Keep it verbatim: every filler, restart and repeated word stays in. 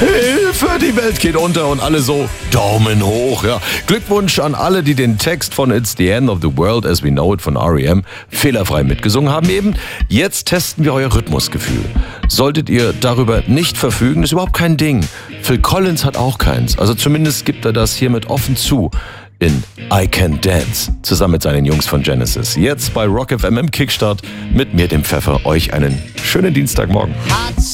Hilfe, die Welt geht unter und alle so Daumen hoch. Ja. Glückwunsch an alle, die den Text von It's the End of the World as We Know It von R E M fehlerfrei mitgesungen haben eben. Jetzt testen wir euer Rhythmusgefühl. Solltet ihr darüber nicht verfügen, ist überhaupt kein Ding. Phil Collins hat auch keins. Also zumindest gibt er das hiermit offen zu in I Can Dance, zusammen mit seinen Jungs von Genesis. Jetzt bei Rock F M im Kickstart mit mir, dem Pfeffer. Euch einen schönen Dienstagmorgen.